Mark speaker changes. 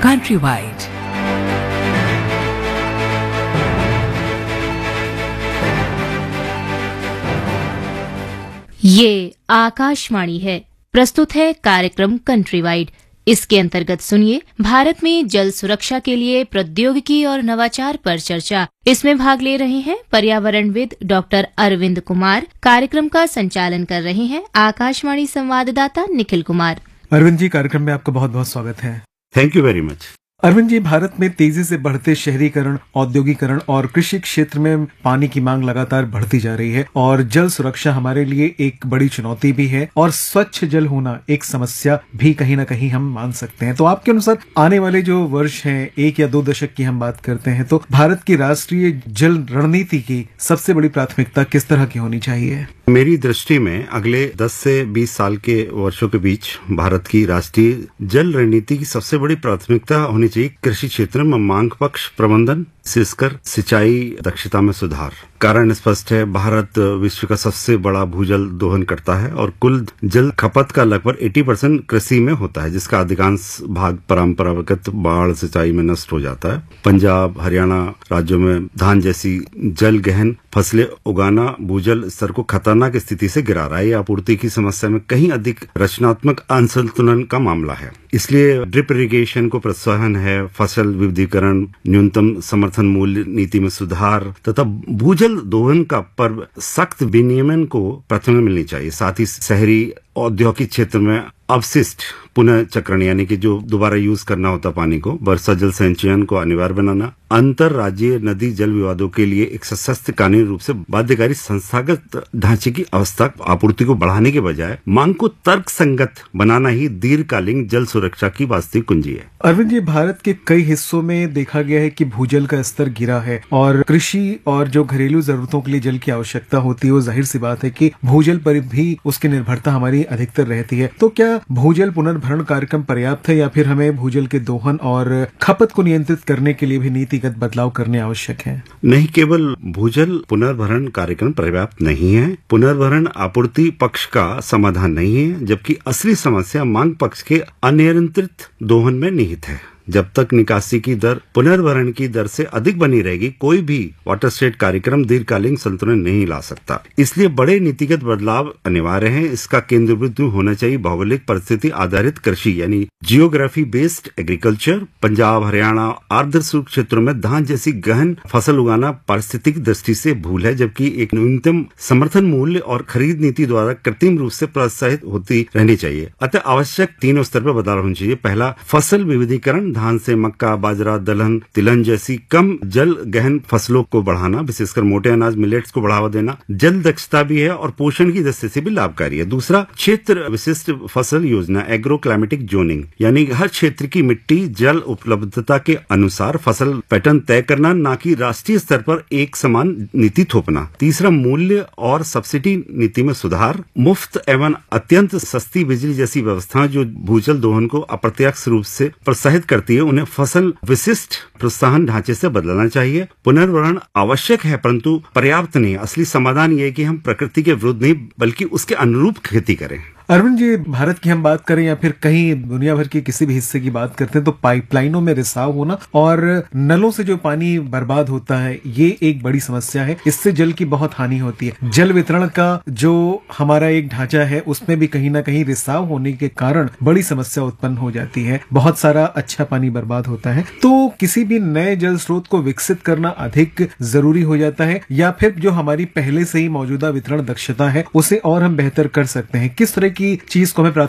Speaker 1: Countrywide।
Speaker 2: ये आकाशवाणी है। प्रस्तुत है कार्यक्रम कंट्रीवाइड। इसके अंतर्गत सुनिए भारत में जल सुरक्षा के लिए प्रौद्योगिकी और नवाचार पर चर्चा। इसमें भाग ले रहे हैं पर्यावरणविद डॉक्टर अरविंद कुमार। कार्यक्रम का संचालन कर रहे हैं आकाशवाणी संवाददाता निखिल कुमार।
Speaker 3: अरविंद जी, कार्यक्रम में आपका बहुत बहुत स्वागत है।
Speaker 4: Thank you very much.
Speaker 3: Arvind ji, Bharat में तेजी से बढ़ते शहरीकरण, औद्योगिकरण और कृषि क्षेत्र में पानी की मांग लगातार बढ़ती जा रही है और जल सुरक्षा हमारे लिए एक बड़ी चुनौती भी है और स्वच्छ जल होना एक समस्या भी कहीं ना कहीं हम मान सकते हैं। तो आपके अनुसार आने वाले जो वर्ष हैं, 1 या 2 दशक की हम बात करते हैं, तो भारत की राष्ट्रीय जल रणनीति की सबसे बड़ी प्राथमिकता किस तरह की होनी चाहिए?
Speaker 4: मेरी दृष्टि में अगले 10 से 20 साल के वर्षों के बीच भारत की राष्ट्रीय जल रणनीति की सबसे बड़ी प्राथमिकता होनी चाहिए कृषि क्षेत्र में मांग पक्ष प्रबंधन, विशेषकर सिंचाई दक्षता में सुधार। कारण स्पष्ट है, भारत विश्व का सबसे बड़ा भूजल दोहन करता है और कुल जल खपत का लगभग 80% कृषि में होता है, जिसका अधिकांश भाग परंपरागत बाढ़ सिंचाई में नष्ट हो जाता है। पंजाब, हरियाणा राज्यों में धान जैसी जल गहन फसलें उगाना भूजल स्तर को खतरनाक स्थिति से गिरा रहा है। यह आपूर्ति की समस्या में कहीं अधिक रचनात्मक असंतुलन का मामला है। इसलिए ड्रिप इरिगेशन को प्रोत्साहन है, फसल विविधीकरण, न्यूनतम समर्थन मूल्य नीति में सुधार तथा भूजल दोहन का पर सख्त विनियमन को प्राथमिकता मिलनी चाहिए। साथ ही शहरी औद्योगिक क्षेत्र में अवशिष्ट पुनः चक्रण यानी कि जो दोबारा यूज करना होता पानी को, वर्षा जल संचयन को अनिवार्य बनाना, अंतर राज्य नदी जल विवादों के लिए एक सशक्त कानूनी रूप से बाध्यकारी संस्थागत ढांचे की अवस्था आपूर्ति को बढ़ाने के बजाय मांग को तर्क संगत बनाना ही दीर्घकालीन जल सुरक्षा की वास्तविक कुंजी है।
Speaker 3: अरविंद जी, भारत के कई हिस्सों में देखा गया है कि भूजल का स्तर गिरा है और कृषि और जो घरेलू जरूरतों के लिए जल की आवश्यकता होती है, वो जाहिर सी बात है कि भूजल पर भी उसकी निर्भरता हमारी अधिकतर रहती है। तो क्या भूजल पुनर्भरण कार्यक्रम पर्याप्त है या फिर हमें भूजल के दोहन और खपत को नियंत्रित करने के लिए भी नीतिगत बदलाव करने आवश्यक है?
Speaker 4: नहीं, केवल भूजल पुनर्भरण कार्यक्रम पर्याप्त नहीं है। पुनर्भरण आपूर्ति पक्ष का समाधान नहीं है, जबकि असली समस्या मांग पक्ष के अनियंत्रित दोहन में निहित है। जब तक निकासी की दर पुनर्भरण की दर से अधिक बनी रहेगी, कोई भी वाटरशेड कार्यक्रम दीर्घकालीन संतुलन नहीं ला सकता। इसलिए बड़े नीतिगत बदलाव अनिवार्य हैं। इसका केंद्र बिंदु होना चाहिए भौगोलिक परिस्थिति आधारित कृषि यानी geography based agriculture. Punjab, Haryana आर्द्र शुष्क क्षेत्रों में धान जैसी गहन फसल उगाना पारिस्थितिक दृष्टि से भूल है, जबकि एक न्यूनतम समर्थन मूल्य और खरीद नीति द्वारा कृत्रिम रूप से प्रोत्साहित होती रहनी चाहिए। अतः आवश्यक 3 स्तर पर बदलाव होना चाहिए। पहला, फसल विविधीकरण, धान से मक्का, बाजरा, दलहन, तिलहन जैसी कम जल गहन फसलों को बढ़ाना, विशेषकर मोटे अनाज मिलेट्स को बढ़ावा देना जल दक्षता भी है और पोषण की दृष्टि से भी लाभकारी है। दूसरा, क्षेत्र विशिष्ट फसल योजना, एग्रो क्लाइमेटिक जोनिंग, यानी हर क्षेत्र की मिट्टी जल उपलब्धता के अनुसार फसल पैटर्न तय करना, न कि राष्ट्रीय स्तर पर एक समान नीति थोपना। तीसरा, मूल्य और सब्सिडी नीति में सुधार, मुफ्त एवं अत्यंत सस्ती बिजली जैसी व्यवस्थाएं जो भूजल दोहन को अप्रत्यक्ष रूप से प्रोत्साहित करती है, उन्हें फसल विशिष्ट प्रोत्साहन ढांचे से बदलना चाहिए। पुनर्भरण आवश्यक है परंतु पर्याप्त नहीं। असली समाधान यह है कि हम प्रकृति के विरुद्ध नहीं बल्कि उसके अनुरूप खेती करें।
Speaker 3: अरविंद जी, भारत की हम बात करें या फिर कहीं दुनिया भर के किसी भी हिस्से की बात करते हैं, तो पाइपलाइनों में रिसाव होना और नलों से जो पानी बर्बाद होता है, ये एक बड़ी समस्या है। इससे जल की बहुत हानि होती है। जल वितरण का जो हमारा एक ढांचा है, उसमें भी कहीं ना कहीं रिसाव होने के कारण बड़ी समस्या उत्पन्न हो जाती है। बहुत सारा अच्छा पानी बर्बाद होता है। तो किसी भी नए जल स्रोत को विकसित करना अधिक जरूरी हो जाता है या फिर जो हमारी पहले से ही मौजूदा वितरण दक्षता है, उसे और हम बेहतर कर सकते हैं? किस तरह की चीज को हमें